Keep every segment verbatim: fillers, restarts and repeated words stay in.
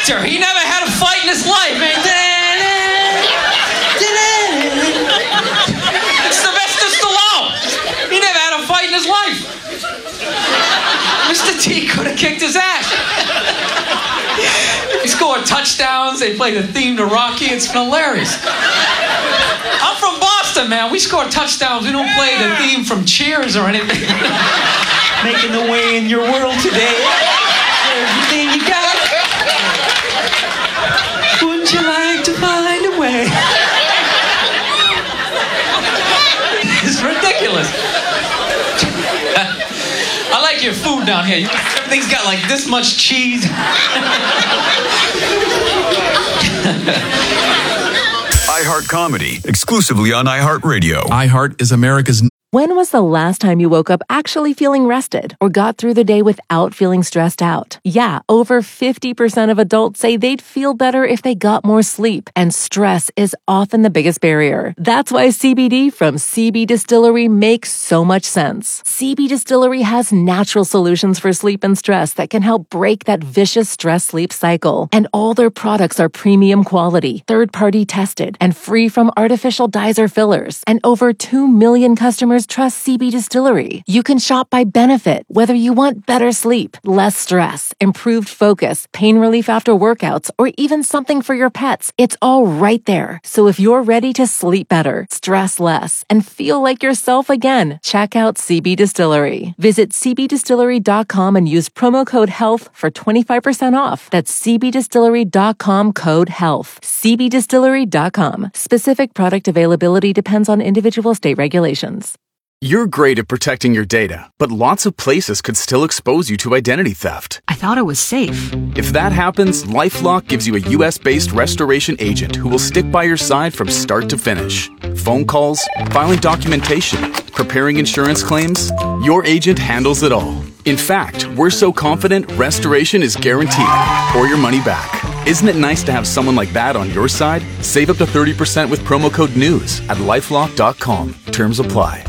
actor. He never had a fight in his life, man. Sylvester Stallone. He never had a fight in his life. Mister T could have kicked his ass. He scored touchdowns. They played the theme to Rocky. It's been hilarious. I'm from Boston, man. We score touchdowns. We don't play the theme from Cheers or anything. Making the way in your world today. Everything you got. Wouldn't you like to find a way? It's ridiculous. I like your food down here. Everything's got like this much cheese. iHeart Comedy, exclusively on iHeartRadio. iHeart is America's... When was the last time you woke up actually feeling rested or got through the day without feeling stressed out? Yeah, over fifty percent of adults say they'd feel better if they got more sleep, and stress is often the biggest barrier. That's why C B D from C B Distillery makes so much sense. C B Distillery has natural solutions for sleep and stress that can help break that vicious stress-sleep cycle. And all their products are premium quality, third-party tested, and free from artificial dyes or fillers. And over two million customers trust C B Distillery. You can shop by benefit, whether you want better sleep, less stress, improved focus, pain relief after workouts, or even something for your pets. It's all right there. So if you're ready to sleep better, stress less, and feel like yourself again, check out C B Distillery. Visit c b distillery dot com and use promo code HEALTH for twenty-five percent off. That's c b distillery dot com code HEALTH. c b distillery dot com. Specific product availability depends on individual state regulations. You're great at protecting your data, but lots of places could still expose you to identity theft. I thought it was safe. If that happens, LifeLock gives you a U S-based restoration agent who will stick by your side from start to finish. Phone calls, filing documentation, preparing insurance claims, your agent handles it all. In fact, we're so confident restoration is guaranteed or your money back. Isn't it nice to have someone like that on your side? Save up to thirty percent with promo code NEWS at lifelock dot com. Terms apply.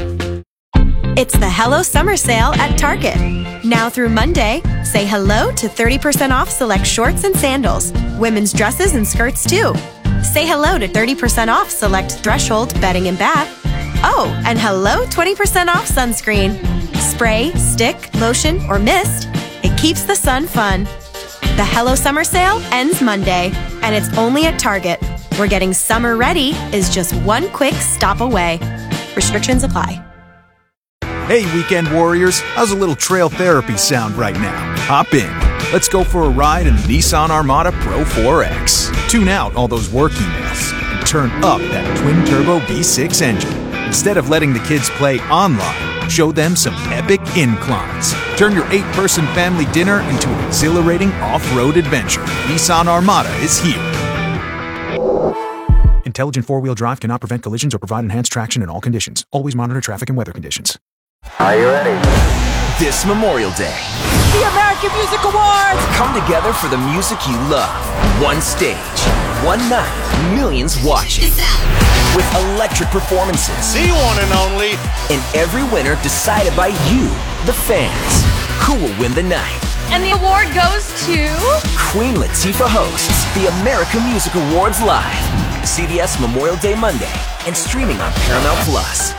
It's the Hello Summer Sale at Target. Now through Monday, say hello to thirty percent off select shorts and sandals, women's dresses and skirts too. Say hello to thirty percent off select Threshold bedding and bath. Oh, and hello twenty percent off sunscreen. Spray, stick, lotion, or mist, it keeps the sun fun. The Hello Summer Sale ends Monday, and it's only at Target, where getting summer ready is just one quick stop away. Restrictions apply. Hey, weekend warriors, how's a little trail therapy sound right now? Hop in. Let's go for a ride in the Nissan Armada Pro four X. Tune out all those work emails and turn up that twin-turbo V six engine. Instead of letting the kids play online, show them some epic inclines. Turn your eight-person family dinner into an exhilarating off-road adventure. Nissan Armada is here. Intelligent four-wheel drive cannot prevent collisions or provide enhanced traction in all conditions. Always monitor traffic and weather conditions. Are you ready? This Memorial Day, the American Music Awards come together for the music you love. One stage, one night, millions watching. With electric performances. The one and only. And every winner decided by you, the fans. Who will win the night? And the award goes to... Queen Latifah hosts the American Music Awards live. C B S Memorial Day Monday and streaming on Paramount Plus.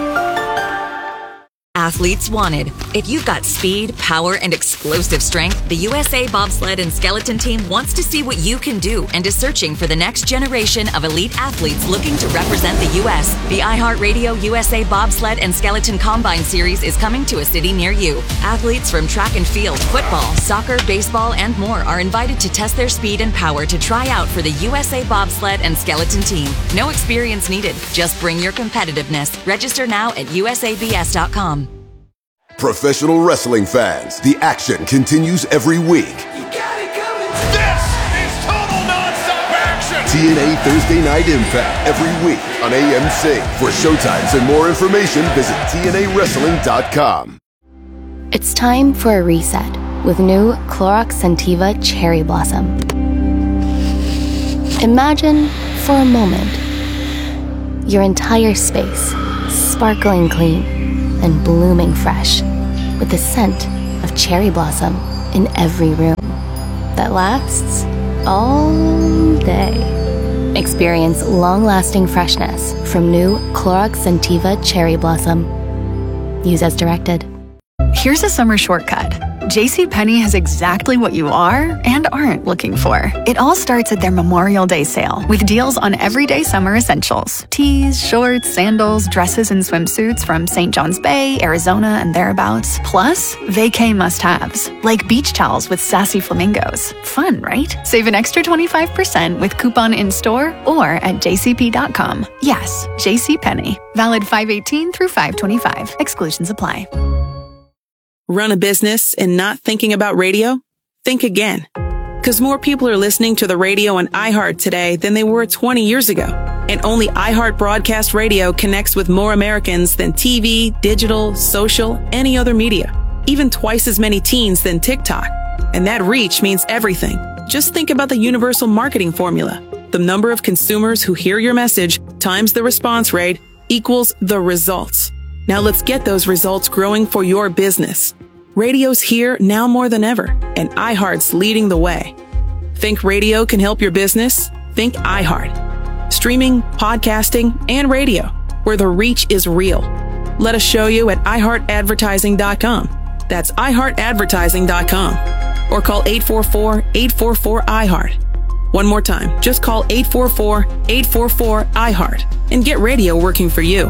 Athletes wanted. If you've got speed, power, and explosive strength, the U S A Bobsled and Skeleton Team wants to see what you can do and is searching for the next generation of elite athletes looking to represent the U S. The iHeartRadio U S A Bobsled and Skeleton Combine Series is coming to a city near you. Athletes from track and field, football, soccer, baseball, and more are invited to test their speed and power to try out for the U S A Bobsled and Skeleton Team. No experience needed. Just bring your competitiveness. Register now at U S A B S dot com. Professional wrestling fans, the action continues every week. You got it coming. This is total nonstop action. T N A Thursday Night Impact every week on A M C. For showtimes and more information, visit T N A wrestling dot com. It's time for a reset with new Clorox Scentiva Cherry Blossom. Imagine for a moment your entire space sparkling clean and blooming fresh, with the scent of cherry blossom in every room that lasts all day. Experience long-lasting freshness from new Clorox Scentiva Cherry Blossom. Use as directed. Here's a summer shortcut. JCPenney has exactly what you are and aren't looking for. It all starts at their Memorial Day sale with deals on everyday summer essentials. Tees, shorts, sandals, dresses, and swimsuits from Saint John's Bay, Arizona, and thereabouts. Plus, vacay must-haves, like beach towels with sassy flamingos. Fun, right? Save an extra twenty-five percent with coupon in-store or at j c p dot com. Yes, JCPenney. Valid five eighteen through five twenty-five. Exclusions apply. Run a business and not thinking about radio? Think again. Because more people are listening to the radio on iHeart today than they were twenty years ago. And only iHeart Broadcast Radio connects with more Americans than T V, digital, social, any other media. Even twice as many teens than TikTok. And that reach means everything. Just think about the universal marketing formula. The number of consumers who hear your message times the response rate equals the results. Now let's get those results growing for your business. Radio's here now more than ever, and iHeart's leading the way. Think radio can help your business? Think iHeart. Streaming, podcasting, and radio, where the reach is real. Let us show you at i heart advertising dot com. That's i heart advertising dot com. Or call eight four four, eight four four, I heart. One more time, just call eight four four, eight four four, I heart and get radio working for you.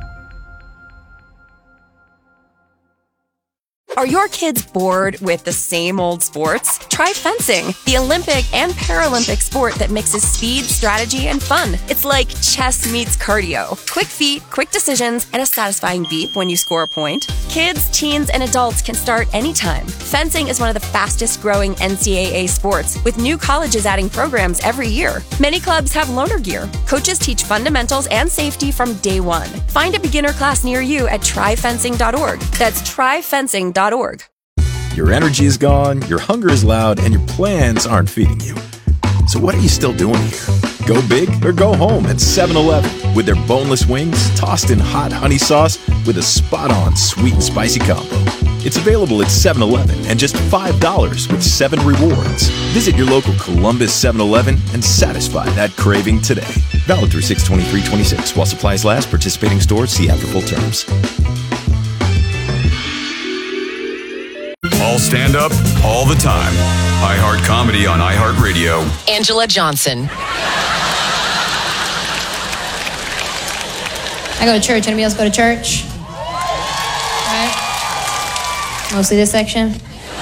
Are your kids bored with the same old sports? Try fencing, the Olympic and Paralympic sport that mixes speed, strategy, and fun. It's like chess meets cardio. Quick feet, quick decisions, and a satisfying beep when you score a point. Kids, teens, and adults can start anytime. Fencing is one of the fastest growing N C double A sports, with new colleges adding programs every year. Many clubs have loaner gear. Coaches teach fundamentals and safety from day one. Find a beginner class near you at try fencing dot org. That's try fencing dot org. Your energy is gone, your hunger is loud, and your plans aren't feeding you. So what are you still doing here? Go big or go home at seven eleven with their boneless wings tossed in hot honey sauce with a spot-on sweet and spicy combo. It's available at seven eleven and just five dollars with seven rewards. Visit your local Columbus seven eleven and satisfy that craving today. Valid through six twenty-three twenty-six while supplies last. Participating stores, see after full terms. All stand up, all the time. iHeart Comedy on iHeartRadio. Angela Johnson. I go to church. Anybody else go to church? Right? Mostly this section.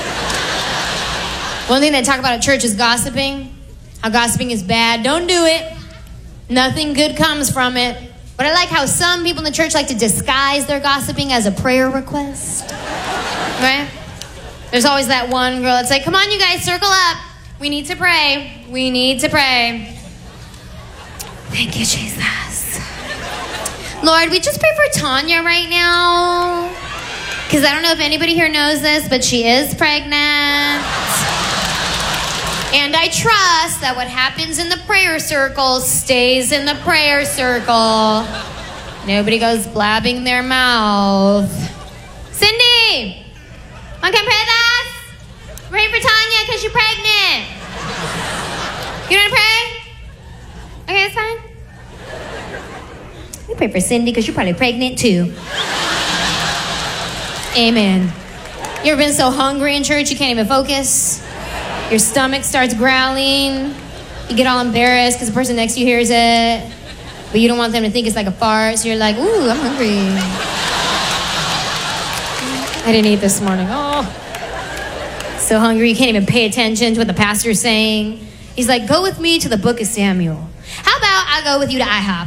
One thing they talk about at church is gossiping. How gossiping is bad. Don't do it. Nothing good comes from it. But I like how some people in the church like to disguise their gossiping as a prayer request. Right? There's always that one girl that's like, come on, you guys, circle up. We need to pray. We need to pray. Thank you, Jesus. Lord, we just pray for Tanya right now. Because I don't know if anybody here knows this, but she is pregnant. And I trust that what happens in the prayer circle stays in the prayer circle. Nobody goes blabbing their mouth. Cindy! Want to come pray with us? Pray for Tanya because you're pregnant. You want to pray? Okay, that's fine. We pray for Cindy because you're probably pregnant too. Amen. You ever been so hungry in church you can't even focus? Your stomach starts growling. You get all embarrassed because the person next to you hears it. But you don't want them to think it's like a fart, so you're like, ooh, I'm hungry. I didn't eat this morning. Oh, so hungry you can't even pay attention to what the pastor's saying. He's like, go with me to the book of Samuel. How about I go with you to IHOP?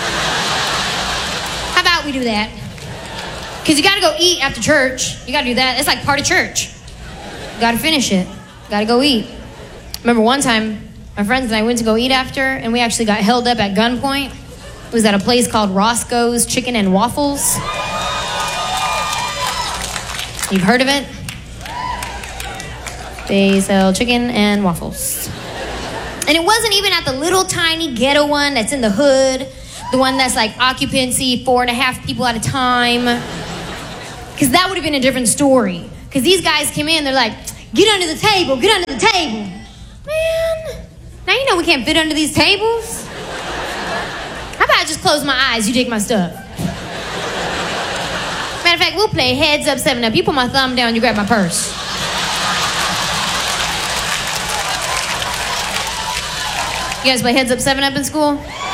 How about we do that? Because you got to go eat after church. You got to do that. It's like part of church. You got to finish it. You got to go eat. Remember one time, my friends and I went to go eat after, and we actually got held up at gunpoint. It was at a place called Roscoe's Chicken and Waffles. You've heard of it? They sell chicken and waffles. And it wasn't even at the little tiny ghetto one that's in the hood, the one that's like occupancy, four and a half people at a time. Because that would have been a different story. Because these guys came in, they're like, get under the table, get under the table. Man, Now you know we can't fit under these tables. How about I just close my eyes, you take my stuff? Matter of fact, we'll play heads up, seven up. You put my thumb down, you grab my purse. You guys play heads up, seven up in school?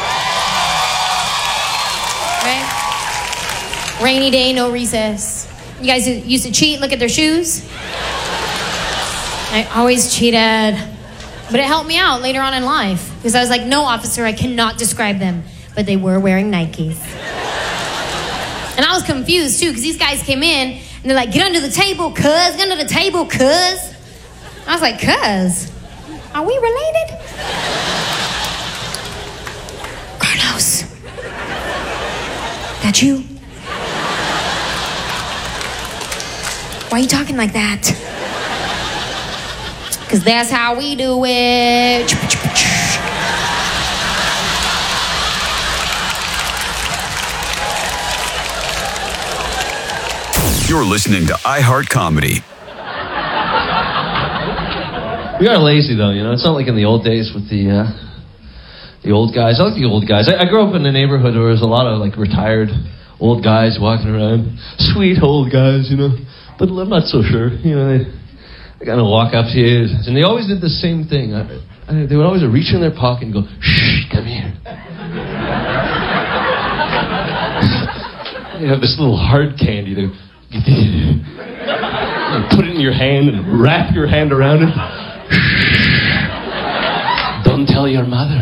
Right? Rainy day, no recess. You guys used to cheat, look at their shoes? I always cheated. But it helped me out later on in life. Because I was like, no, officer, I cannot describe them. But they were wearing Nikes. And I was confused, too, because these guys came in, and they're like, get under the table, cuz. Get under the table, cuz. I was like, cuz? Are we related? Carlos. That you? Why are you talking like that? Because that's how we do it. You're listening to iHeart Comedy. We are lazy, though, you know. It's not like in the old days with the uh, the old guys. I like the old guys. I, I grew up in a neighborhood where there was a lot of, like, retired old guys walking around. Sweet old guys, you know. But I'm not so sure, you know. They, they kind of walk up to you, and they always did the same thing. I, I, they would always reach in their pocket and go, shh, come here. You have this little hard candy to and put it in your hand and wrap your hand around it. Don't tell your mother.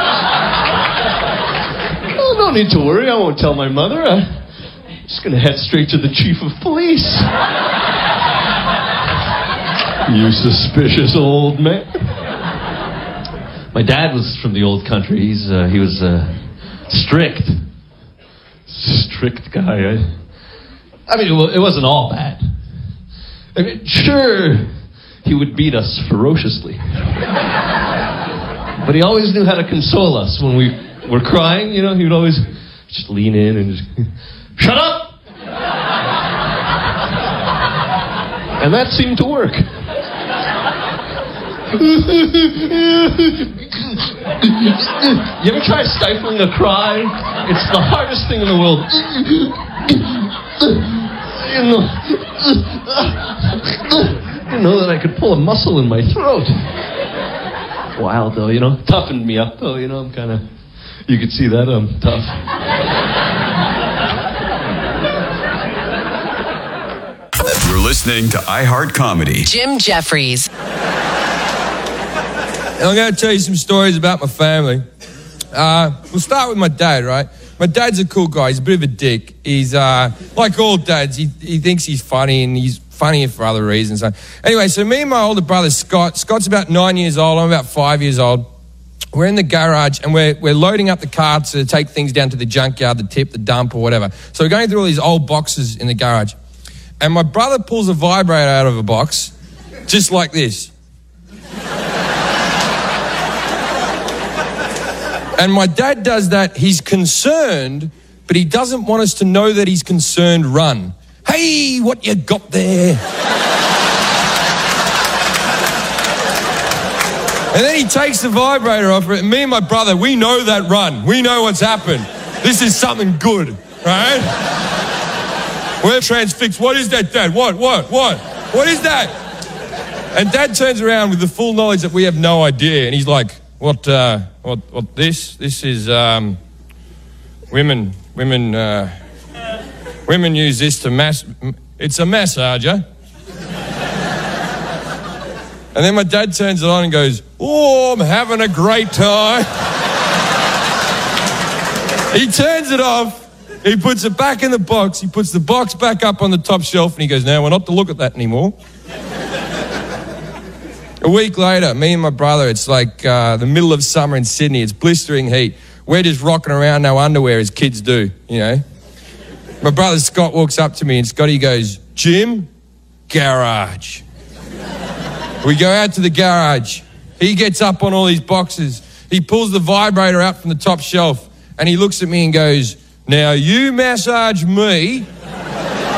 Oh, no need to worry. I won't tell my mother. I'm just going to head straight to the chief of police. You suspicious old man. My dad was from the old country. He's uh, he was uh, strict. Strict guy. I, I mean, it wasn't all bad. I mean, sure, he would beat us ferociously. But he always knew how to console us when we were crying, you know. He would always just lean in and just, shut up! And that seemed to work. You ever try stifling a cry? It's the hardest thing in the world. You know, you know that I could pull a muscle in my throat. Wild, though, you know. Toughened me up, though, you know. I'm kind of... You could see that I'm tough. You're listening to iHeart Comedy. Jim Jeffries. I'm going to tell you some stories about my family. Uh, we'll start with my dad, right? My dad's a cool guy. He's a bit of a dick. He's, uh, like all dads, he, he thinks he's funny, and he's funny for other reasons. Anyway, so me and my older brother, Scott, Scott's about nine years old, I'm about five years old. We're in the garage, and we're, we're loading up the carts to take things down to the junkyard, the tip, the dump, or whatever. So we're going through all these old boxes in the garage. And my brother pulls a vibrator out of a box, just like this. And my dad does that. He's concerned, but he doesn't want us to know that he's concerned. Run. Hey, what you got there? And then he takes the vibrator off it, and me and my brother, we know that run. We know what's happened. This is something good, right? We're transfixed. What is that, Dad? What, what, what? What is that? And Dad turns around with the full knowledge that we have no idea, and he's like, What, uh, what, what, this? This is, um, women, women, uh, women use this to mass, it's a massager. And then my dad turns it on and goes, oh, I'm having a great time. He turns it off, he puts it back in the box, he puts the box back up on the top shelf, and he goes, now we're not to look at that anymore. A week later, me and my brother, it's like uh, the middle of summer in Sydney. It's blistering heat. We're just rocking around, no underwear, as kids do, you know. My brother Scott walks up to me, and Scotty goes, Jim, garage. We go out to the garage. He gets up on all these boxes. He pulls the vibrator out from the top shelf, and he looks at me and goes, now you massage me,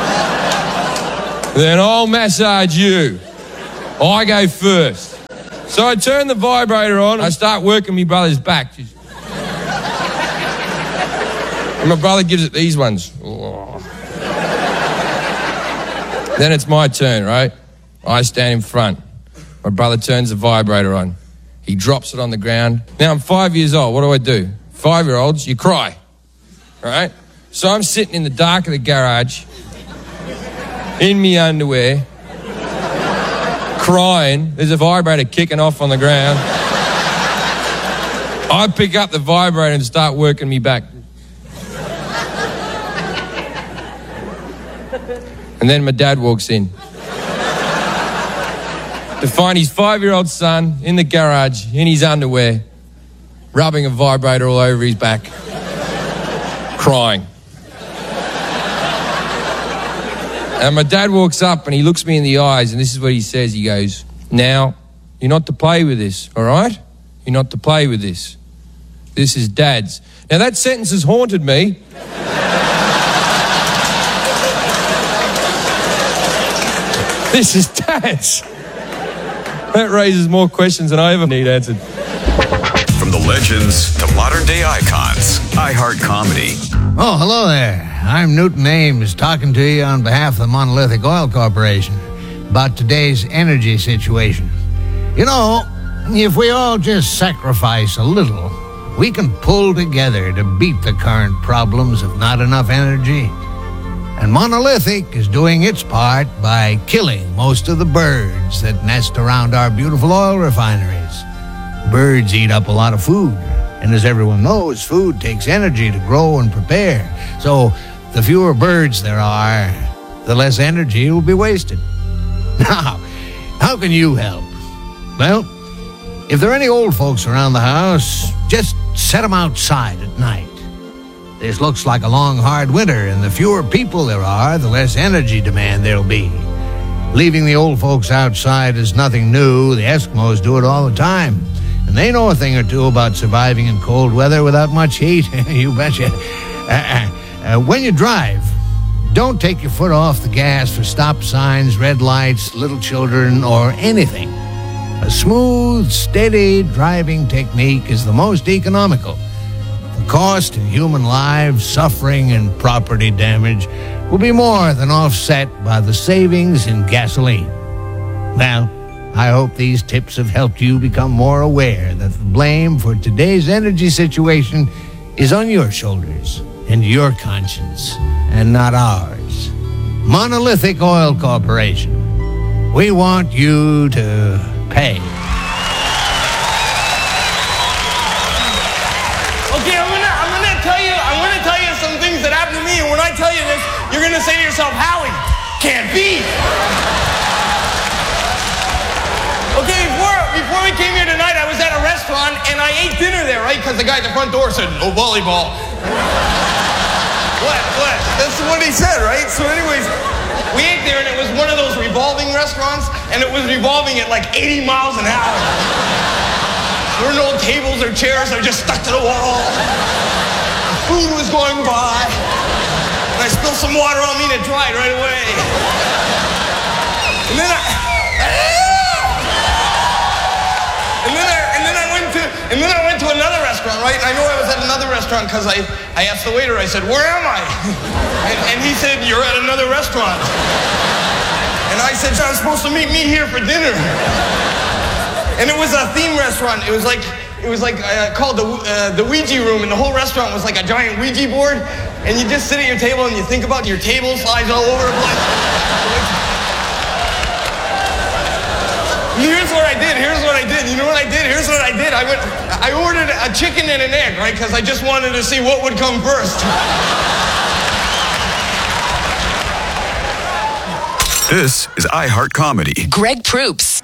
then I'll massage you. I go first. So I turn the vibrator on. I start working my brother's back. And my brother gives it these ones. Oh. Then it's my turn, right? I stand in front. My brother turns the vibrator on. He drops it on the ground. Now I'm five years old. What do I do? Five-year-olds, you cry, right? So I'm sitting in the dark of the garage, in me underwear, crying. There's a vibrator kicking off on the ground. I pick up the vibrator and start working me back. And then my dad walks in to find his five-year-old son in the garage, in his underwear, rubbing a vibrator all over his back, crying. And my dad walks up and he looks me in the eyes, and this is what he says. He goes, "Now, you're not to play with this, all right? You're not to play with this. This is Dad's." Now, that sentence has haunted me. This is Dad's. That raises more questions than I ever need answered. From the legends to modern-day icons, iHeart Comedy. Oh, hello there. I'm Newton Ames, talking to you on behalf of the Monolithic Oil Corporation about today's energy situation. You know, if we all just sacrifice a little, we can pull together to beat the current problems of not enough energy. And Monolithic is doing its part by killing most of the birds that nest around our beautiful oil refineries. Birds eat up a lot of food, and as everyone knows, food takes energy to grow and prepare. So the fewer birds there are, the less energy will be wasted. Now, how can you help? Well, if there are any old folks around the house, just set them outside at night. This looks like a long, hard winter, and the fewer people there are, the less energy demand there'll be. Leaving the old folks outside is nothing new. The Eskimos do it all the time. And they know a thing or two about surviving in cold weather without much heat. You betcha. Uh, uh, when you drive, don't take your foot off the gas for stop signs, red lights, little children, or anything. A smooth, steady driving technique is the most economical. The cost in human lives, suffering, and property damage will be more than offset by the savings in gasoline. Well, I hope these tips have helped you become more aware that the blame for today's energy situation is on your shoulders and your conscience, and not ours. Monolithic Oil Corporation. We want you to pay. Okay, I'm gonna, I'm gonna tell you, I'm gonna tell you some things that happened to me, and when I tell you this, you're gonna say to yourself, "Howie, can't be." Okay, before, before we came here tonight, I was at a restaurant, and I ate dinner there, right? Because the guy at the front door said, "No volleyball." What, what? That's what he said, right? So anyways, we ate there, and it was one of those revolving restaurants, and it was revolving at like eighty miles an hour. There were no tables or chairs, they were just stuck to the wall. Food was going by, and I spilled some water on me and it dried right away. And then I... And then I, and then I went to, and then I went to another restaurant, right? And I know I was at another restaurant because I, I asked the waiter, I said, "Where am I?" And, and he said, "You're at another restaurant." And I said, "I'm supposed to meet me here for dinner." And it was a theme restaurant. It was like, it was like uh, called the uh, the Ouija room, and the whole restaurant was like a giant Ouija board. And you just sit at your table and you think about your table slides all over the place. Here's what I did. Here's what I did. You know what I did? Here's what I did. I went. I ordered a chicken and an egg, right? Because I just wanted to see what would come first. This is iHeart Comedy. Greg Proops.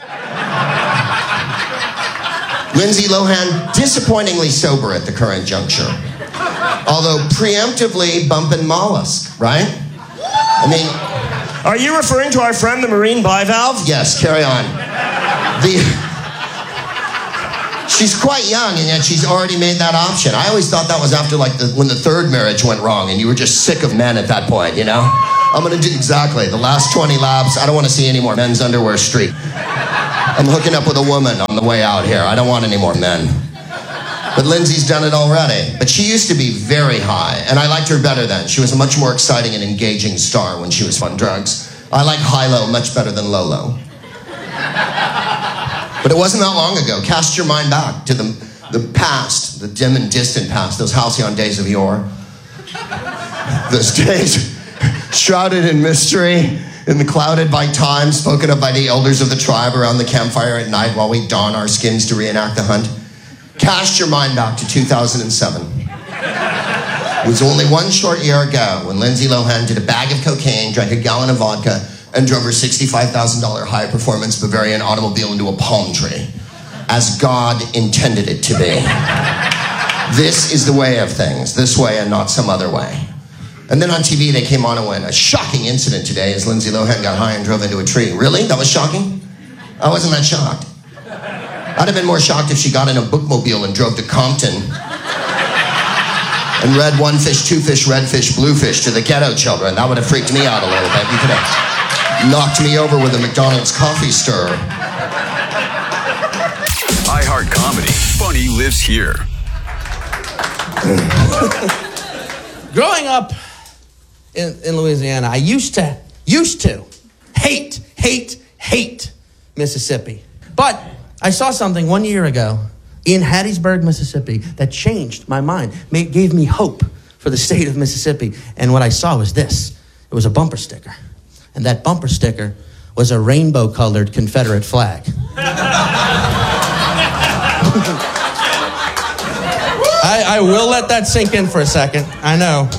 Lindsay Lohan, disappointingly sober at the current juncture. Although preemptively bumping mollusk, right? I mean... Are you referring to our friend, the Marine Bivalve? Yes, carry on. The... She's quite young, and yet she's already made that option. I always thought that was after, like, the, when the third marriage went wrong, and you were just sick of men at that point, you know? I'm gonna do exactly the last twenty laps. I don't want to see any more men's underwear streak. I'm hooking up with a woman on the way out here. I don't want any more men. But Lindsay's done it already. But she used to be very high, and I liked her better then. She was a much more exciting and engaging star when she was on drugs. I like high-low much better than low-low. But it wasn't that long ago. Cast your mind back to the, the past, the dim and distant past, those halcyon days of yore. Those days shrouded in mystery, in the clouded by time, spoken of by the elders of the tribe around the campfire at night while we don our skins to reenact the hunt. Cast your mind back to two thousand seven. It was only one short year ago when Lindsay Lohan did a bag of cocaine, drank a gallon of vodka, and drove her sixty-five thousand dollars high-performance Bavarian automobile into a palm tree, as God intended it to be. This is the way of things, this way and not some other way. And then on T V they came on and went, a shocking incident today as Lindsay Lohan got high and drove into a tree. Really? That was shocking? I wasn't that shocked. I'd have been more shocked if she got in a bookmobile and drove to Compton and read One Fish, Two Fish, Red Fish, Blue Fish to the ghetto children. That would have freaked me out a little bit. You could have knocked me over with a McDonald's coffee stirrer. iHeart Comedy. Funny lives here. Growing up in, in Louisiana, I used to, used to hate, hate, hate Mississippi. But I saw something one year ago in Hattiesburg, Mississippi, that changed my mind, made, gave me hope for the state of Mississippi. And what I saw was this. It was a bumper sticker. And that bumper sticker was a rainbow-colored Confederate flag. I, I will let that sink in for a second. I know.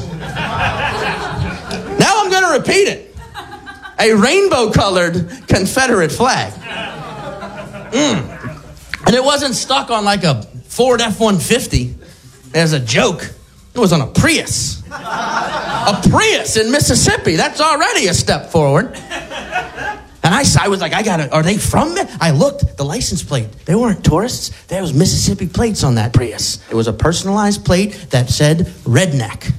Now I'm going to repeat it. A rainbow-colored Confederate flag. Mm. And it wasn't stuck on like a Ford F one fifty as a joke. It was on a Prius. A Prius in Mississippi. That's already a step forward. And I, I was like, I gotta, are they from me? I looked, the license plate. They weren't tourists. There was Mississippi plates on that Prius. It was a personalized plate that said redneck.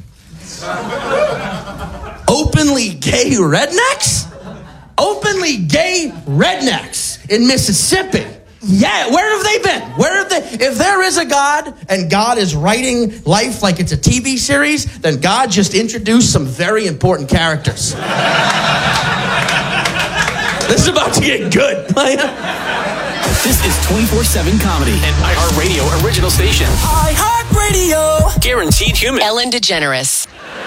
Openly gay rednecks? Openly gay rednecks in Mississippi. Yeah, where have they been? Where have they? If there is a God and God is writing life like it's a T V series, then God just introduced some very important characters. This is about to get good. This is twenty-four seven Comedy, an iHeartRadio original station. iHeartRadio. Guaranteed human. Ellen DeGeneres.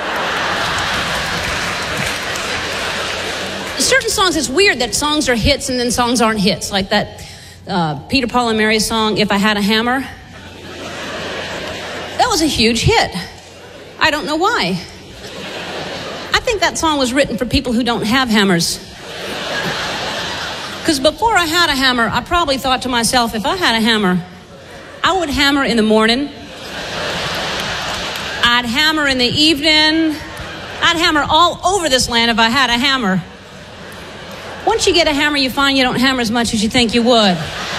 Certain songs, it's weird that songs are hits and then songs aren't hits. Like that uh, Peter, Paul, and Mary song, If I Had a Hammer. That was a huge hit. I don't know why. I think that song was written for people who don't have hammers. Because before I had a hammer, I probably thought to myself, if I had a hammer, I would hammer in the morning. I'd hammer in the evening. I'd hammer all over this land if I had a hammer. Once you get a hammer, you find you don't hammer as much as you think you would.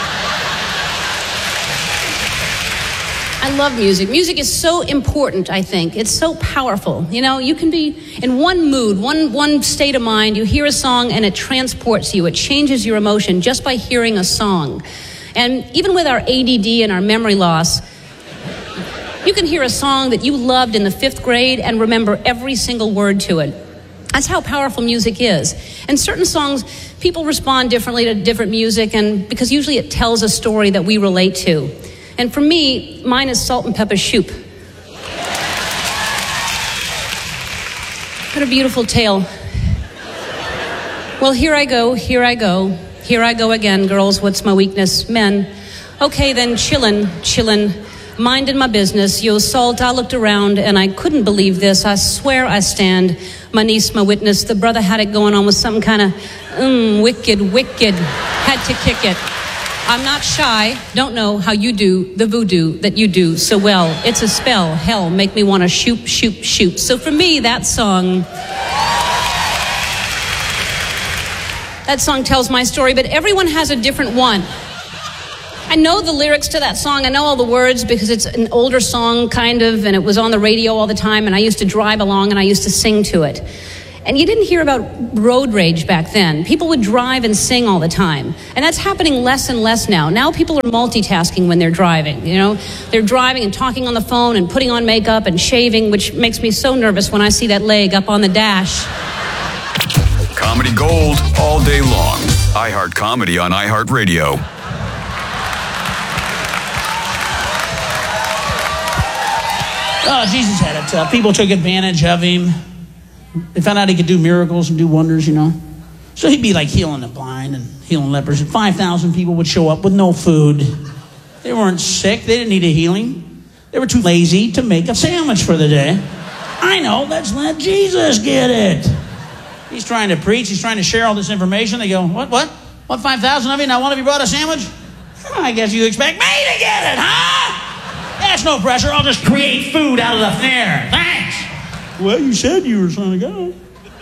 I love music. Music is so important, I think. It's so powerful. You know, you can be in one mood, one, one state of mind. You hear a song and it transports you. It changes your emotion just by hearing a song. And even with our A D D and our memory loss, you can hear a song that you loved in the fifth grade and remember every single word to it. That's how powerful music is. And certain songs, people respond differently to different music, and because usually it tells a story that we relate to. And for me, mine is Salt and Pepper Shoop. What a beautiful tale. Well, here I go, here I go, here I go again, girls, what's my weakness? Men. Okay, then chillin', chillin', minding my business. Yo, Salt, I looked around and I couldn't believe this. I swear I stand. My niece, my witness, the brother had it going on with some kind of, mm, wicked, wicked, had to kick it. I'm not shy, don't know how you do the voodoo that you do so well. It's a spell, hell, make me want to shoot, shoot, shoot. So for me, that song, that song tells my story, but everyone has a different one. I know the lyrics to that song. I know all the words because it's an older song, kind of, and it was on the radio all the time, and I used to drive along and I used to sing to it. And you didn't hear about road rage back then. People would drive and sing all the time. And that's happening less and less now. Now people are multitasking when they're driving, you know? They're driving and talking on the phone and putting on makeup and shaving, which makes me so nervous when I see that leg up on the dash. Comedy gold all day long. iHeart Comedy on iHeartRadio. Oh, Jesus had it tough. People took advantage of him. They found out he could do miracles and do wonders, you know. So he'd be like healing the blind and healing lepers. And five thousand people would show up with no food. They weren't sick. They didn't need a healing. They were too lazy to make a sandwich for the day. I know, let's let Jesus get it. He's trying to preach. He's trying to share all this information. They go, what, what? What, five thousand of you now want to be brought a sandwich? I guess you expect me to get it, huh? That's no pressure. I'll just create food out of the thin air. Thanks. Well, you said you were son of God.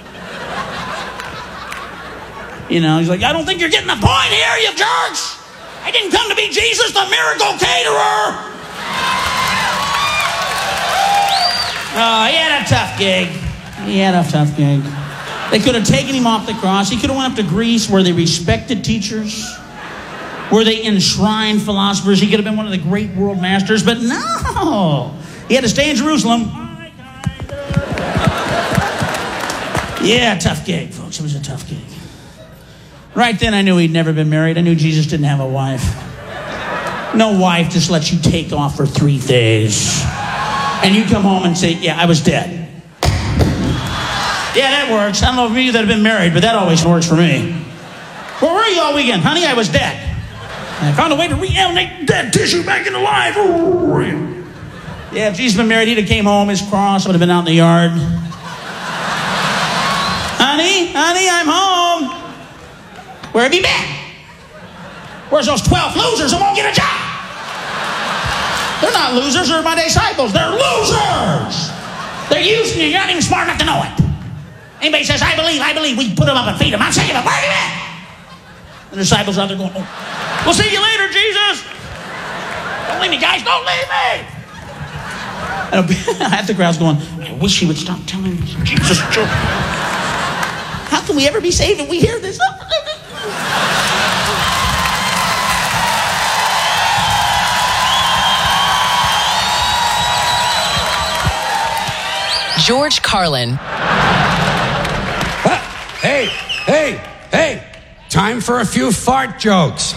You know, he's like, I don't think you're getting the point here, you jerks. I didn't come to be Jesus, the miracle caterer. Oh, he had a tough gig. He had a tough gig. They could have taken him off the cross. He could have went up to Greece where they respected teachers, where they enshrined philosophers. He could have been one of the great world masters, but no. He had to stay in Jerusalem. Yeah, tough gig, folks. It was a tough gig. Right then, I knew he'd never been married. I knew Jesus didn't have a wife. No wife just lets you take off for three days. And you come home and say, yeah, I was dead. Yeah, that works. I don't know if you that have been married, but that always works for me. Where were you all weekend? Honey, I was dead. And I found a way to reanimate dead tissue back into life. Yeah, if Jesus had been married, he'd have came home. His cross would have been out in the yard. Honey, honey, I'm home. Where have you been? Where's those twelve losers who won't get a job? They're not losers, they're my disciples. They're losers. They're using you. You're not even smart enough to know it. Anybody says, I believe, I believe, we put them up and feed them. I'm sick of it. Where are you at? The disciples out there going, oh, we'll see you later, Jesus. Don't leave me, guys. Don't leave me. And half the crowd's going, I wish he would stop telling me Jesus. How can we ever be saved if we hear this? George Carlin. Hey, hey, hey, time for a few fart jokes.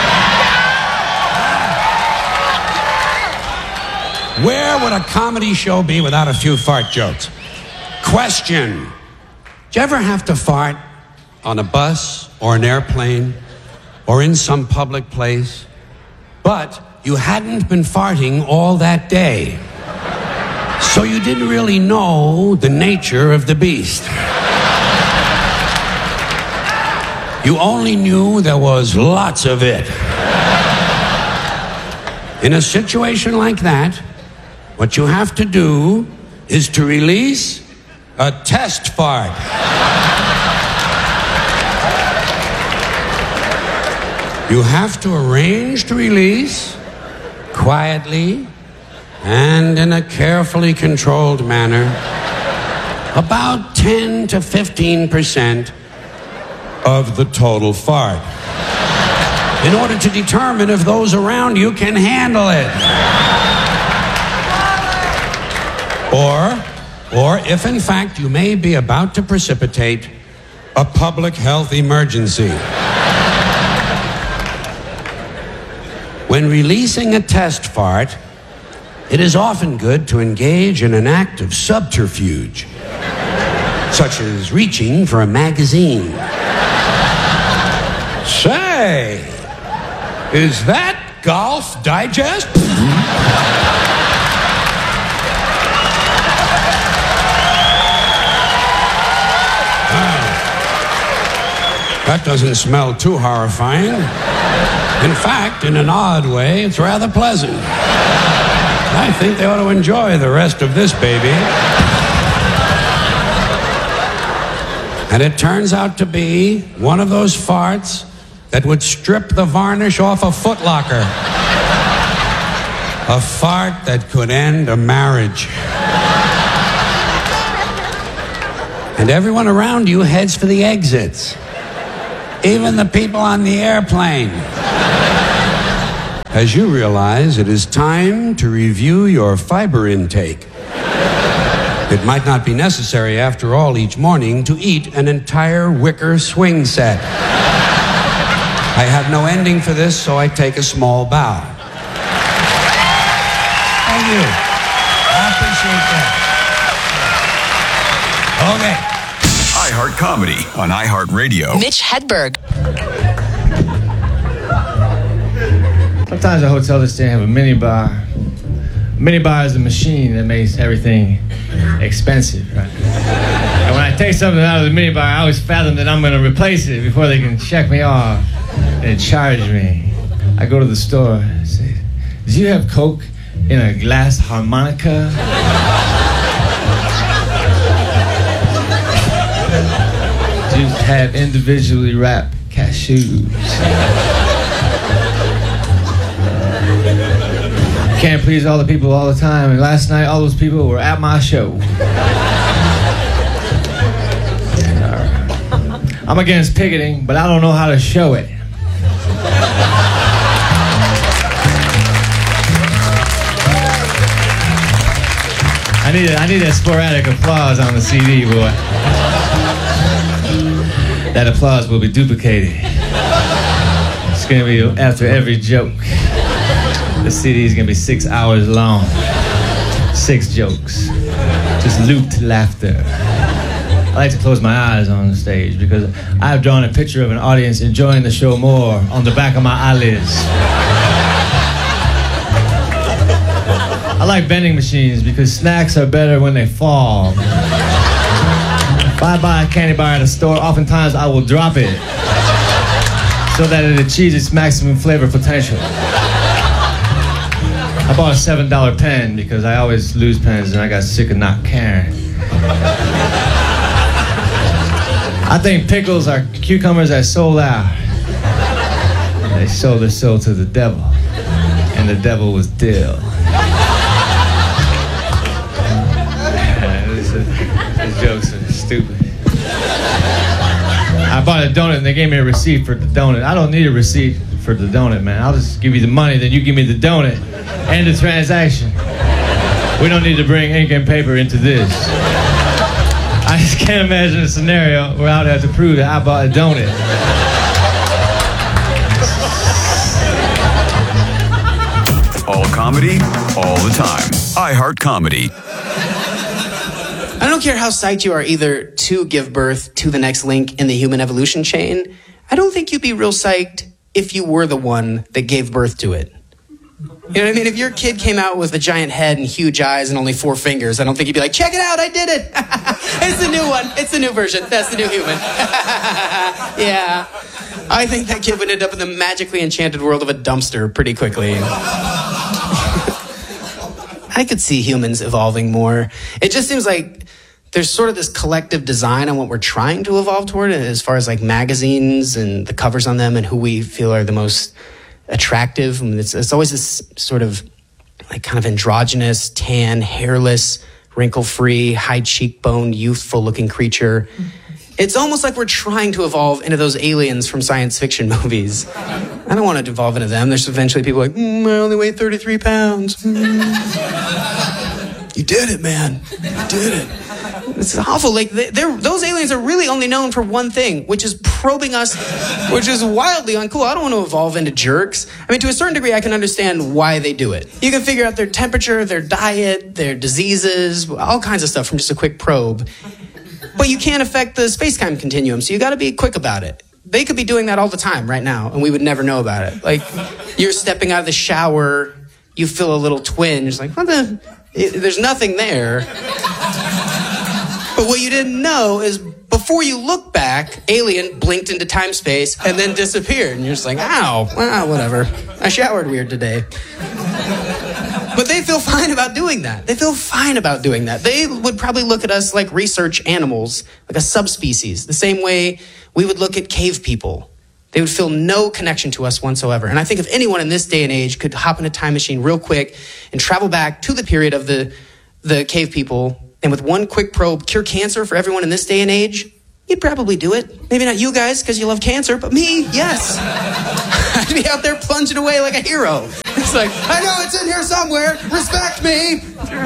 Where would a comedy show be without a few fart jokes? Question. Did you ever have to fart on a bus or an airplane or in some public place, but you hadn't been farting all that day, so you didn't really know the nature of the beast? You only knew there was lots of it. In a situation like that, what you have to do is to release a test fart. You have to arrange to release quietly and in a carefully controlled manner about ten to fifteen percent of the total fart, in order to determine if those around you can handle it. Or, or if in fact you may be about to precipitate a public health emergency. When releasing a test fart, it is often good to engage in an act of subterfuge, such as reaching for a magazine. Say, is that Golf Digest? That doesn't smell too horrifying. In fact, in an odd way, it's rather pleasant. I think they ought to enjoy the rest of this baby. And it turns out to be one of those farts that would strip the varnish off a Foot Locker. A fart that could end a marriage. And everyone around you heads for the exits. Even the people on the airplane. As you realize, it is time to review your fiber intake. It might not be necessary, after all, each morning to eat an entire wicker swing set. I have no ending for this, so I take a small bow. Thank you. I appreciate that. Okay. iHeart Comedy on iHeartRadio. Mitch Hedberg. Sometimes a hotel just didn't have a mini bar. A mini bar is a machine that makes everything expensive, right? And when I take something out of the mini bar, I always fathom that I'm going to replace it before they can check me off and charge me. I go to the store and say, "Do you have Coke in a glass harmonica?" Do you have individually wrapped cashews? Can't please all the people all the time, and last night all those people were at my show. I'm against picketing, but I don't know how to show it. I need a, I need a sporadic applause on the C D, boy. That applause will be duplicated. It's gonna be after every joke. The C D is gonna be six hours long. Six jokes. Just looped laughter. I like to close my eyes on the stage because I've drawn a picture of an audience enjoying the show more on the back of my eyelids. I like vending machines because snacks are better when they fall. If I buy a candy bar at a store, oftentimes I will drop it so that it achieves its maximum flavor potential. I bought a seven dollar pen because I always lose pens and I got sick of not caring. I think pickles are cucumbers that sold out. They sold their soul to the devil, and the devil was dill. These jokes are stupid. I bought a donut and they gave me a receipt for the donut. I don't need a receipt for the donut, man. I'll just give you the money, then you give me the donut. End the transaction. We don't need to bring ink and paper into this. I just can't imagine a scenario where I would have to prove that I bought a donut. All comedy, all the time. iHeart Comedy. I don't care how psyched you are either to give birth to the next link in the human evolution chain. I don't think you'd be real psyched if you were the one that gave birth to it. You know what I mean? If your kid came out with a giant head and huge eyes and only four fingers, I don't think you'd be like, check it out, I did it. It's the new one. It's the new version. That's the new human. Yeah. I think that kid would end up in the magically enchanted world of a dumpster pretty quickly. I could see humans evolving more. It just seems like there's sort of this collective design on what we're trying to evolve toward as far as like magazines and the covers on them and who we feel are the most attractive. I mean, it's, it's always this sort of like kind of androgynous, tan, hairless, wrinkle-free, high cheekbone, youthful-looking creature. It's almost like we're trying to evolve into those aliens from science fiction movies. I don't want to evolve into them. There's eventually people like, mm, I only weigh thirty-three pounds. Mm. You did it, man. You did it. It's awful. Like they, they're, those aliens are really only known for one thing, which is probing us, which is wildly uncool. I don't want to evolve into jerks. I mean, to a certain degree, I can understand why they do it. You can figure out their temperature, their diet, their diseases, all kinds of stuff from just a quick probe. But you can't affect the space-time continuum, so you got to be quick about it. They could be doing that all the time right now, and we would never know about it. Like, you're stepping out of the shower, you feel a little twinge. It's like, what the? It, there's nothing there. But what you didn't know is before you look back, alien blinked into time space and then disappeared. And you're just like, ow, well, whatever. I showered weird today. But they feel fine about doing that. They feel fine about doing that. They would probably look at us like research animals, like a subspecies, the same way we would look at cave people. They would feel no connection to us whatsoever. And I think if anyone in this day and age could hop in a time machine real quick and travel back to the period of the, the cave people and with one quick probe, cure cancer for everyone in this day and age, you'd probably do it. Maybe not you guys, because you love cancer, but me, yes. I'd be out there plunging away like a hero. It's like, I know it's in here somewhere. Respect me.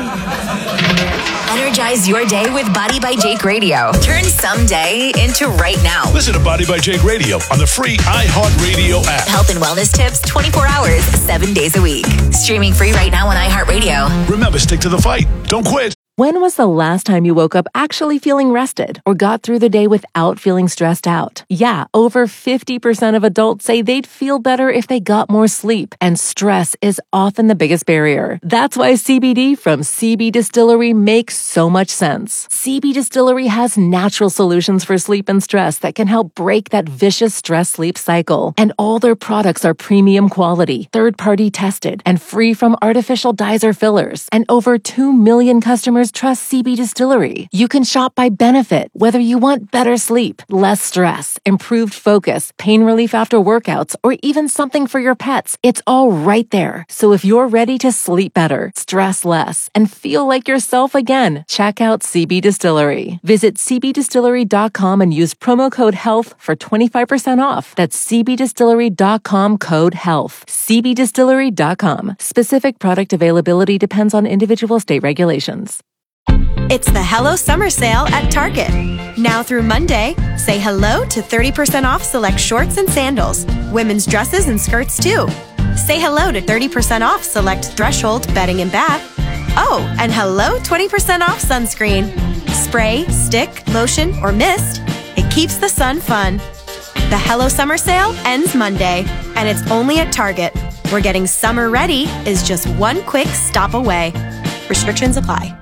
Energize your day with Body by Jake Radio. Turn someday into right now. Listen to Body by Jake Radio on the free iHeartRadio app. Health and wellness tips twenty-four hours, seven days a week. Streaming free right now on iHeartRadio. Remember, stick to the fight. Don't quit. When was the last time you woke up actually feeling rested or got through the day without feeling stressed out? Yeah, over fifty percent of adults say they'd feel better if they got more sleep, and stress is often the biggest barrier. That's why C B D from C B Distillery makes so much sense. C B Distillery has natural solutions for sleep and stress that can help break that vicious stress-sleep cycle. And all their products are premium quality, third-party tested, and free from artificial dyes or fillers. And over two million customers trust C B Distillery. You can shop by benefit, whether you want better sleep, less stress, improved focus, pain relief after workouts, or even something for your pets. It's all right there. So if you're ready to sleep better, stress less, and feel like yourself again, check out C B Distillery. Visit c b distillery dot com and use promo code HEALTH for twenty-five percent off. That's c b distillery dot com code HEALTH. c b distillery dot com. Specific product availability depends on individual state regulations. It's the Hello Summer Sale at Target. Now through Monday, say hello to thirty percent off select shorts and sandals, women's dresses and skirts too. Say hello to thirty percent off select Threshold bedding and bath. Oh, and hello twenty percent off sunscreen. Spray, stick, lotion, or mist. It keeps the sun fun. The Hello Summer Sale ends Monday, and it's only at Target, where getting summer ready is just one quick stop away. Restrictions apply.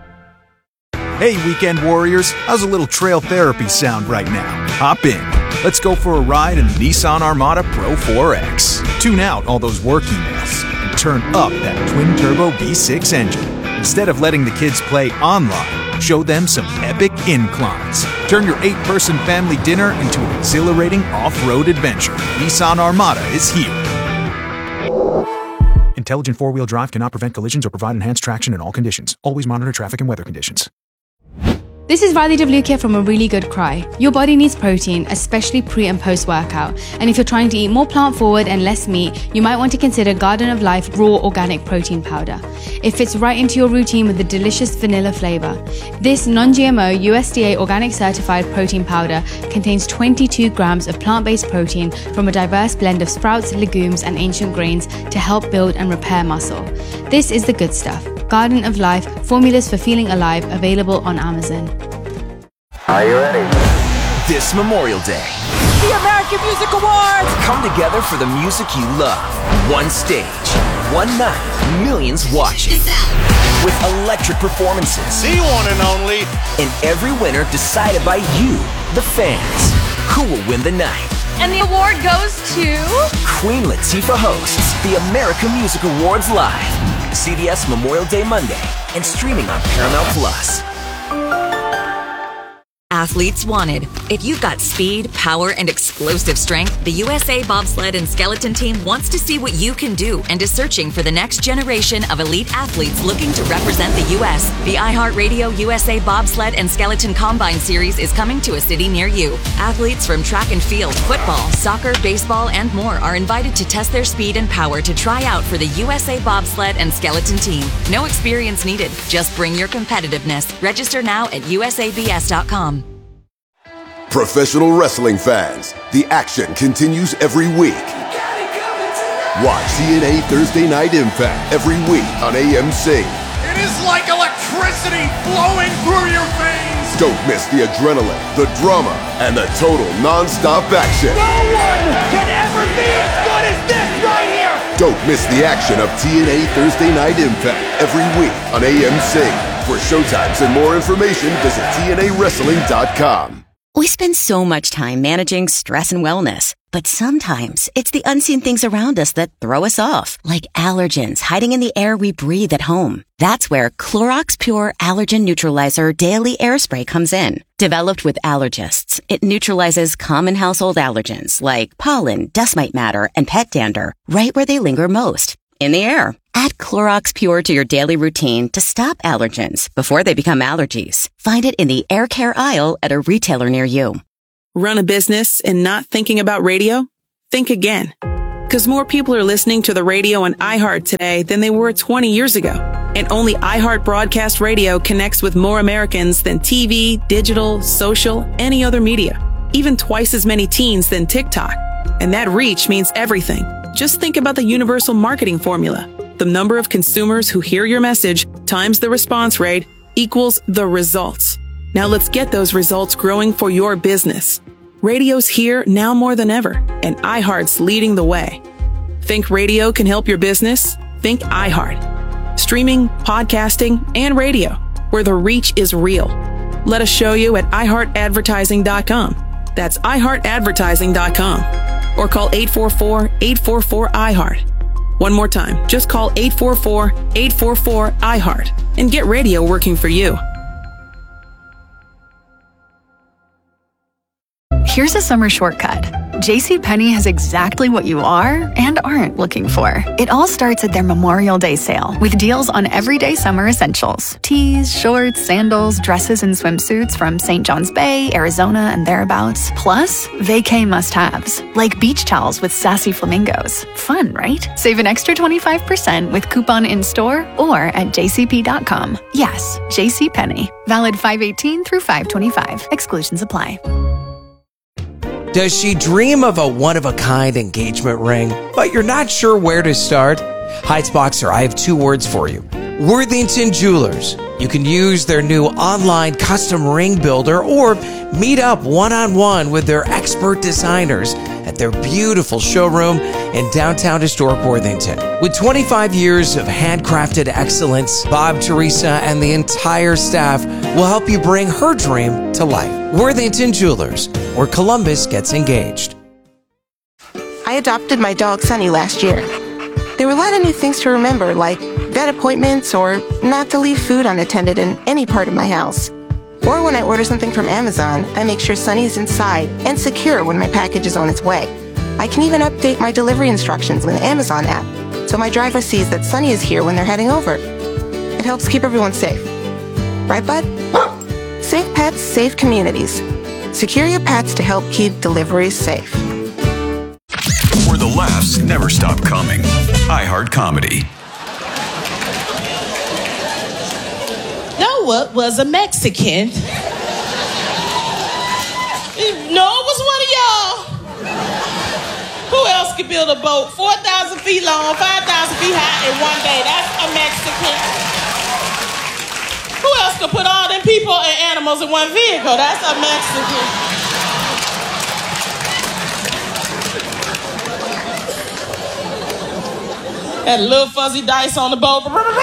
Hey, weekend warriors, how's a little trail therapy sound right now? Hop in. Let's go for a ride in the Nissan Armada Pro four X. Tune out all those work emails and turn up that twin-turbo V six engine. Instead of letting the kids play online, show them some epic inclines. Turn your eight-person family dinner into an exhilarating off-road adventure. Nissan Armada is here. Intelligent four-wheel drive cannot prevent collisions or provide enhanced traction in all conditions. Always monitor traffic and weather conditions. This is Riley Devlukia from A Really Good Cry. Your body needs protein, especially pre and post workout. And if you're trying to eat more plant forward and less meat, you might want to consider Garden of Life Raw Organic Protein Powder. It fits right into your routine with a delicious vanilla flavor. This non-G M O U S D A organic certified protein powder contains twenty-two grams of plant-based protein from a diverse blend of sprouts, legumes, and ancient grains to help build and repair muscle. This is the good stuff. Garden of Life, formulas for feeling alive, available on Amazon. Are you ready? This Memorial Day, the American Music Awards! Come together for the music you love. One stage, one night, millions watching. With electric performances. The one and only. And every winner decided by you, the fans. Who will win the night? And the award goes to... Queen Latifah hosts the American Music Awards live. C B S Memorial Day Monday and streaming on Paramount Plus. Athletes wanted. If you've got speed, power, and explosive strength, the U S A Bobsled and Skeleton Team wants to see what you can do and is searching for the next generation of elite athletes looking to represent the U S. The iHeartRadio U S A Bobsled and Skeleton Combine Series is coming to a city near you. Athletes from track and field, football, soccer, baseball, and more are invited to test their speed and power to try out for the U S A Bobsled and Skeleton Team. No experience needed. Just bring your competitiveness. Register now at U S A B S dot com. Professional wrestling fans, the action continues every week. Watch T N A Thursday Night Impact every week on A M C. It is like electricity flowing through your veins. Don't miss the adrenaline, the drama, and the total non-stop action. No one can ever be as good as this right here. Don't miss the action of T N A Thursday Night Impact every week on A M C. For showtimes and more information, visit T N A wrestling dot com. We spend so much time managing stress and wellness, but sometimes it's the unseen things around us that throw us off, like allergens hiding in the air we breathe at home. That's where Clorox Pure Allergen Neutralizer Daily Air Spray comes in. Developed with allergists, it neutralizes common household allergens like pollen, dust mite matter, and pet dander right where they linger most. in the air. Add Clorox Pure to your daily routine to stop allergens before they become allergies. Find it in the air care aisle at a retailer near you. Run a business and not thinking about radio? Think again. Because more people are listening to the radio on iHeart today than they were twenty years ago. And only iHeart Broadcast Radio connects with more Americans than T V, digital, social, any other media. Even twice as many teens than TikTok. And that reach means everything. Just think about the universal marketing formula. The number of consumers who hear your message times the response rate equals the results. Now let's get those results growing for your business. Radio's here now more than ever, and iHeart's leading the way. Think radio can help your business? Think iHeart. Streaming, podcasting, and radio, where the reach is real. Let us show you at i heart advertising dot com. That's i heart advertising dot com. Or call eight four four, eight four four, I heart. One more time, just call eight four four, eight four four, I heart and get radio working for you. Here's a summer shortcut. JCPenney has exactly what you are and aren't looking for. It all starts at their Memorial Day sale with deals on everyday summer essentials. Tees, shorts, sandals, dresses, and swimsuits from Saint John's Bay, Arizona, and thereabouts. Plus, vacay must-haves, like beach towels with sassy flamingos. Fun, right? Save an extra twenty-five percent with coupon in-store or at j c p dot com. Yes, JCPenney. Valid five eighteen through five twenty-five. Exclusions apply. Does she dream of a one-of-a-kind engagement ring, but you're not sure where to start? Heights Boxer, I have two words for you. Worthington Jewelers. You can use their new online custom ring builder or meet up one-on-one with their expert designers at their beautiful showroom in downtown historic Worthington. With twenty-five years of handcrafted excellence, Bob, Teresa, and the entire staff will help you bring her dream to life. Worthington Jewelers, where Columbus gets engaged. I adopted my dog Sunny last year. There were a lot of new things to remember, like vet appointments or not to leave food unattended in any part of my house. Or when I order something from Amazon, I make sure Sunny is inside and secure when my package is on its way. I can even update my delivery instructions with the Amazon app, so my driver sees that Sunny is here when they're heading over. It helps keep everyone safe. Right, bud? Safe pets, safe communities. Secure your pets to help keep deliveries safe. Where the laughs never stop coming. iHeart Comedy. Noah was a Mexican. No, it was one of y'all. Who else could build a boat four thousand feet long, five thousand feet high in one day? That's a Mexican. Who else could put all them people and animals in one vehicle? That's a Mexican. Had a little fuzzy dice on the boat. Go, Noah.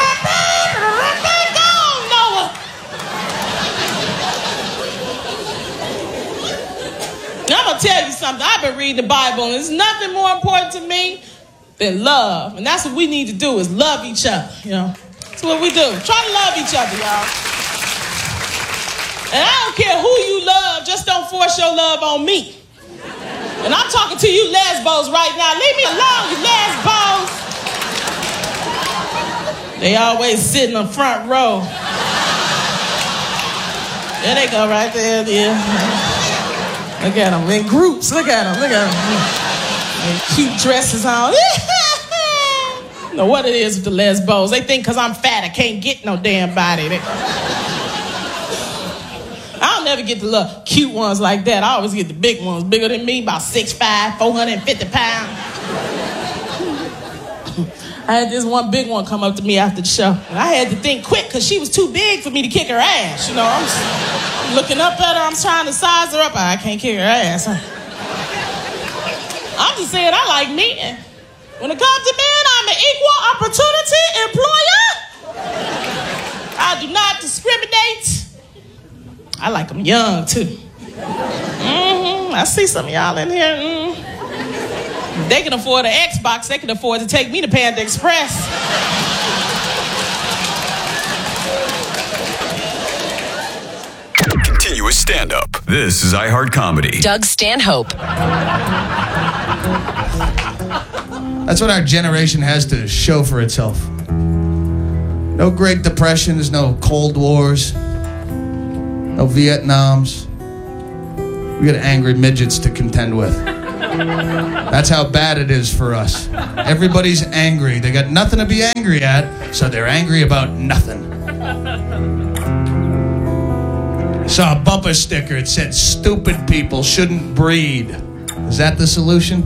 Now I'm going to tell you something. I've been reading the Bible, and there's nothing more important to me than love. And that's what we need to do, is love each other, you know. That's what we do. Try to love each other, y'all. And I don't care who you love, just don't force your love on me. And I'm talking to you lesbos right now. Leave me alone, you lesbos. They always sit in the front row. There they go right there, there. Look at them in groups. Look at them, look at them. And cute dresses on. You know what it is with the lesbos. They think because I'm fat, I can't get no damn body. They... I'll never get the little cute ones like that. I always get the big ones, bigger than me, about six five, four hundred fifty pounds. I had this one big one come up to me after the show. And I had to think quick because she was too big for me to kick her ass. You know, I'm, just, I'm looking up at her. I'm trying to size her up. I can't kick her ass. I'm just saying I like men. When it comes to men, I'm an equal opportunity employer. I do not discriminate. I like them young, too. Mm-hmm. I see some of y'all in here. Mm. They can afford an Xbox. They can afford to take me to Panda Express. Continuous stand-up. This is iHeart Comedy. Doug Stanhope. That's what our generation has to show for itself. No Great Depressions, no Cold Wars, no Vietnams. We got angry midgets to contend with. That's how bad it is for us. Everybody's angry. They got nothing to be angry at, so they're angry about nothing. I saw a bumper sticker. It said, "Stupid people shouldn't breed." Is that the solution?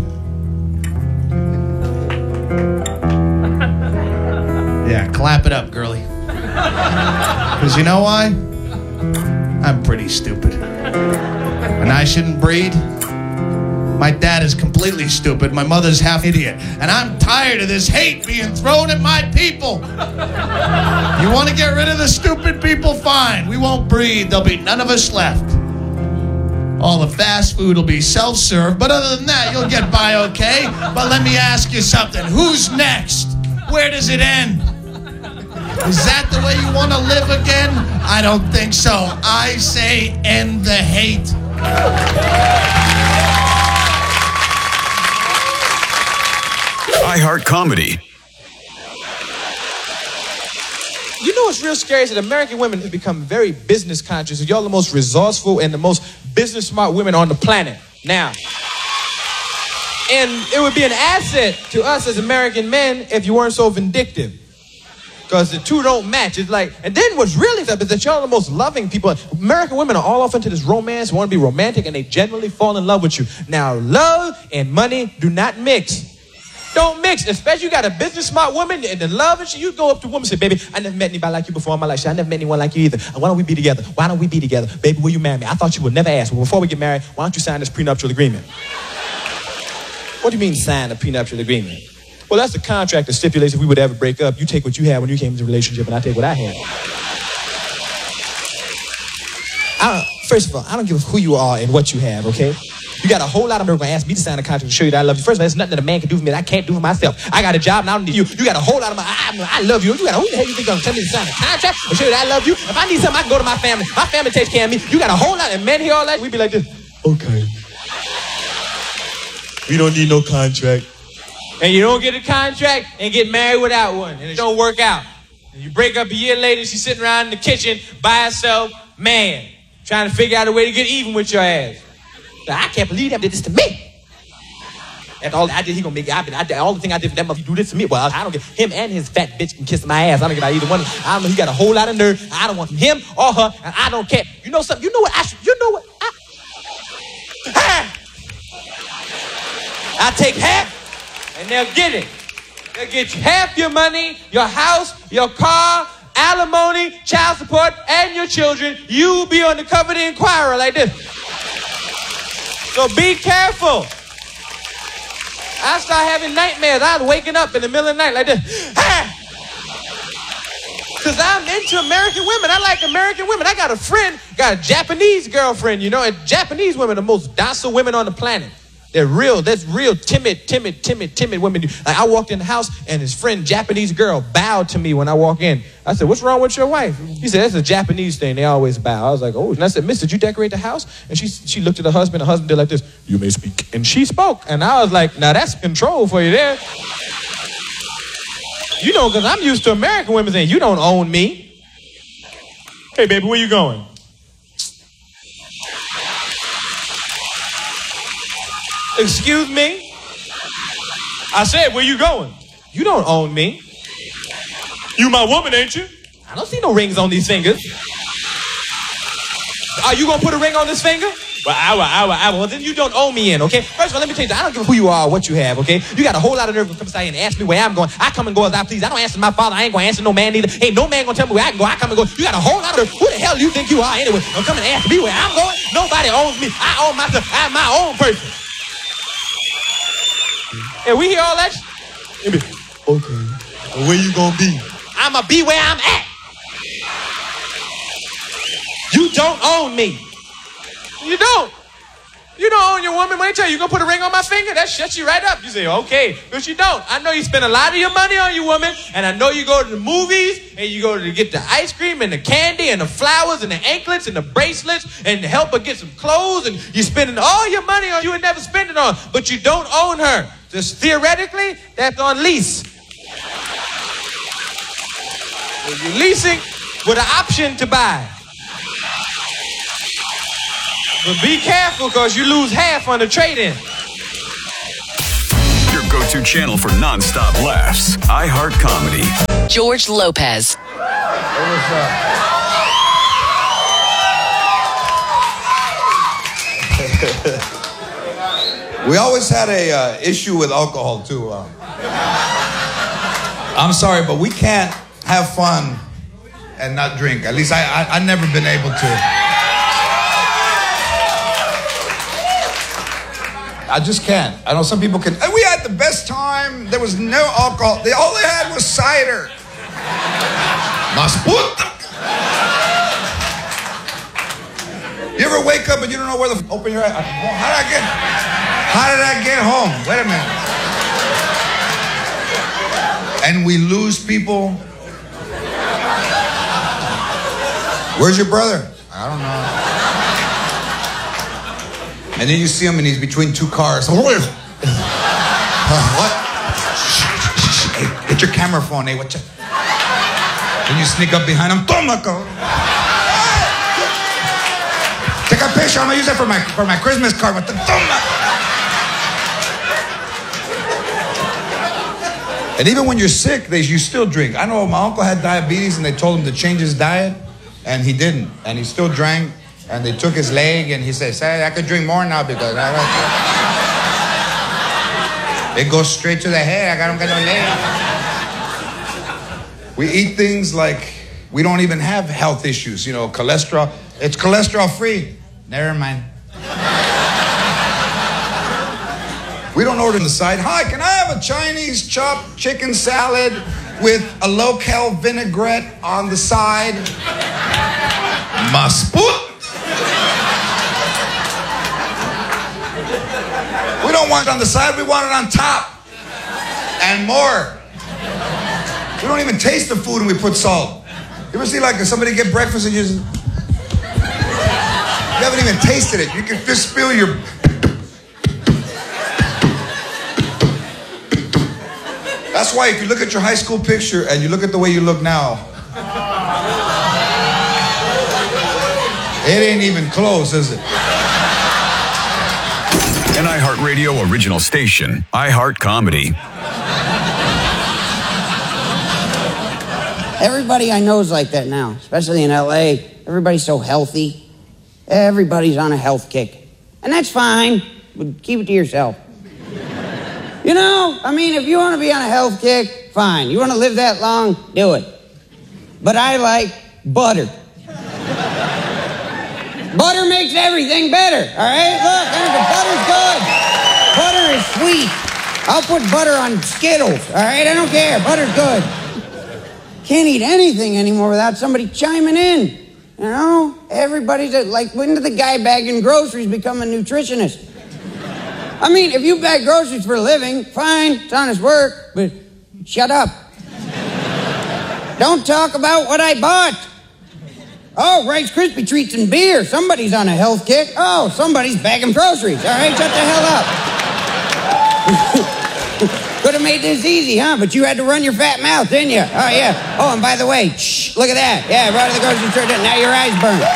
Yeah, clap it up, girlie. Because you know why? I'm pretty stupid. And I shouldn't breed? My dad is completely stupid. My mother's half idiot. And I'm tired of this hate being thrown at my people. You want to get rid of the stupid people? Fine. We won't breed. There'll be none of us left. All the fast food will be self-serve. But other than that, you'll get by okay. But let me ask you something. Who's next? Where does it end? Is that the way you want to live again? I don't think so. I say end the hate. iHeart Comedy. You know what's real scary is that American women have become very business conscious. Y'all the most resourceful and the most business smart women on the planet now. And it would be an asset to us as American men if you weren't so vindictive. Because the two don't match. It's like, and then what's really tough is that y'all are the most loving people. American women are all off into this romance, want to be romantic, and they generally fall in love with you. Now, love and money do not mix. Don't mix, especially you got a business smart woman and the love and shit. You go up to a woman and say, "Baby, I never met anybody like you before in my life. I never met anyone like you either. Why don't we be together? Why don't we be together? Baby, will you marry me? I thought you would never ask. Well, before we get married, why don't you sign this prenuptial agreement?" What do you mean sign a prenuptial agreement? Well, that's the contract that stipulates if we would ever break up, you take what you had when you came into a relationship and I take what I had. I don't, first of all, I don't give a who you are and what you have, okay? You got a whole lot of nerve going to ask me to sign a contract to show you that I love you. First of all, there's nothing that a man can do for me that I can't do for myself. I got a job and I don't need you. You got a whole lot of my, I, I love you. You got a, who the hell you think going to tell me to sign a contract to show you that I love you? If I need something, I can go to my family. My family takes care of me. You got a whole lot of men here all that. We be like this. Okay. We don't need no contract. And you don't get a contract and get married without one. And it don't work out. And you break up a year later, she's sitting around in the kitchen by herself, man, trying to figure out a way to get even with your ass. So I can't believe that did this to me. That's all I did, he gonna make it happen. I did, all the thing I did for that motherfucker do this to me. Well, I don't get him and his fat bitch can kiss my ass. I don't get out either one. I don't know, he got a whole lot of nerve. I don't want him or her, and I don't care. You know something? You know what I should, you know what? I, ah! I take half. And they'll get it. They'll get you half your money, your house, your car, alimony, child support, and your children. You'll be on the cover of the Inquirer like this. So be careful. I start having nightmares. I was waking up in the middle of the night like this. Because I'm into American women. I like American women. I got a friend, got a Japanese girlfriend, you know, and Japanese women are the most docile women on the planet. They're real, that's real timid, timid, timid, timid women. Like I walked in the house and his friend, Japanese girl, bowed to me when I walked in. I said, "What's wrong with your wife?" He said, "That's a Japanese thing. They always bow." I was like, "Oh." And I said, "Miss, did you decorate the house?" And she she looked at her husband. The husband did like this, "You may speak." And she spoke. And I was like, now that's control for you there. You know, because I'm used to American women saying, "You don't own me." "Hey, baby, where you going?" "Excuse me?" I said, "Where you going?" "You don't own me." "You my woman, ain't you?" "I don't see no rings on these fingers." "Are you going to put a ring on this finger?" "Well, I will, I will, I will." "Well, then you don't own me in, okay? First of all, let me tell you, I don't give a who you are or what you have, okay? You got a whole lot of nerve to come inside and ask me where I'm going. I come and go as I please. I don't answer my father. I ain't going to answer no man either. Ain't no man going to tell me where I can go. I come and go. You got a whole lot of nerve. Who the hell do you think you are anyway? Don't come and ask me where I'm going. Nobody owns me. I own myself. I'm my own person. And we hear all that shit. Okay. Well, where you gonna be? I'ma be where I'm at. You don't own me. You don't. You don't own your woman. When I tell you, you gonna put a ring on my finger? That shuts you right up. You say, okay, because you don't. I know you spend a lot of your money on your woman, and I know you go to the movies, and you go to get the ice cream and the candy and the flowers and the anklets and the bracelets and help her get some clothes, and you're spending all your money on you and never spend it on, but you don't own her. just theoretically, that's on lease. So you're leasing with an option to buy. But be careful, because you lose half on the trade-in. Your go-to channel for non-stop laughs. iHeart Comedy. George Lopez. What's up? We always had a uh, issue with alcohol too. Uh, I'm sorry, but we can't have fun and not drink. At least I, I, I've never been able to. I just can't. I know some people can. And we had the best time. There was no alcohol. They, all they had was cider. Mas puta. You ever wake up and you don't know where the f- open your eyes? How did I get? How did I get home? Wait a minute. And we lose people. Where's your brother? I don't know. And then you see him and he's between two cars. Uh, what? Hey, get your camera phone. Hey, what you? Then you sneak up behind him. Toma, go. Take a picture. I'm gonna use that for my for my Christmas card. With the toma. And even when you're sick, they you still drink. I know my uncle had diabetes, and they told him to change his diet, and he didn't, and he still drank. And they took his leg, and he said, "Say, I could drink more now because I don't." It goes straight to the head. I don't got no leg. We eat things like we don't even have health issues. You know, cholesterol. It's cholesterol free. Never mind. We don't order on the side. Hi, can I have a Chinese chopped chicken salad with a local vinaigrette on the side? Mas put. We don't want it on the side, we want it on top. And more. We don't even taste the food when we put salt. You ever see like somebody get breakfast and you just... You haven't even tasted it. You can just feel your... That's why if you look at your high school picture and you look at the way you look now, it ain't even close, is it? An iHeartRadio original station, iHeart Comedy. Everybody I know is like that now, especially in L A. Everybody's so healthy. Everybody's on a health kick. And that's fine, but keep it to yourself. You know, I mean, if you want to be on a health kick, fine. You want to live that long, do it. But I like butter. Butter makes everything better, all right? Look, butter's good. Butter is sweet. I'll put butter on Skittles, all right? I don't care. Butter's good. Can't eat anything anymore without somebody chiming in. You know? Everybody's a, like, when did the guy bagging groceries become a nutritionist? I mean, if you bag groceries for a living, fine, it's honest work, but shut up. Don't talk about what I bought. Oh, Rice Krispie treats and beer. Somebody's on a health kick. Oh, somebody's bagging groceries. All right, shut the hell up. Could have made this easy, huh? But you had to run your fat mouth, didn't you? Oh, yeah. Oh, and by the way, shh, look at that. Yeah, right to the grocery store. Now your eyes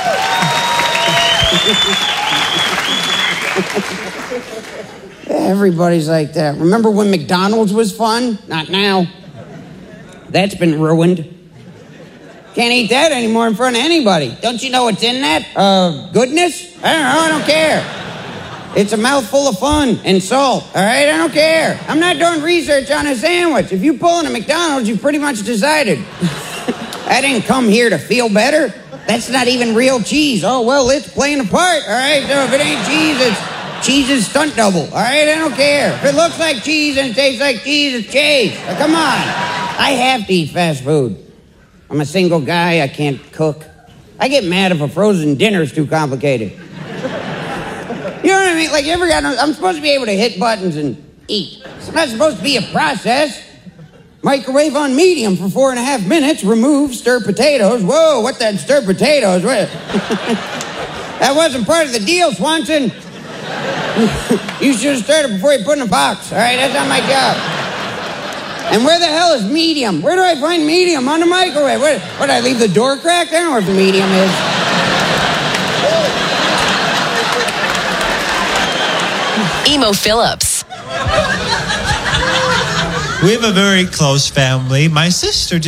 burn. Everybody's like that. Remember when McDonald's was fun? Not now. That's been ruined. Can't eat that anymore in front of anybody. Don't you know what's in that? Uh, goodness? I don't know, I don't care. It's a mouthful of fun and salt, all right? I don't care. I'm not doing research on a sandwich. If you pull in a McDonald's, you've pretty much decided. I didn't come here to feel better. That's not even real cheese. Oh, well, it's playing a part, all right? So if it ain't cheese, it's cheese's stunt double, all right? I don't care. If it looks like cheese and it tastes like cheese, it's cheese. Now, come on. I have to eat fast food. I'm a single guy. I can't cook. I get mad if a frozen dinner's too complicated. You know what I mean? Like, you ever got... I'm supposed to be able to hit buttons and eat. It's not supposed to be a process. Microwave on medium for four and a half minutes. Remove, stir potatoes. Whoa, what that stir potatoes? What? That wasn't part of the deal, Swanson. You should have started before you put in a box, all right? That's not my job. And where the hell is medium? Where do I find medium? On the microwave. Where, what, I leave the door cracked? I don't know where the medium is. Emo Phillips. We have a very close family. My sister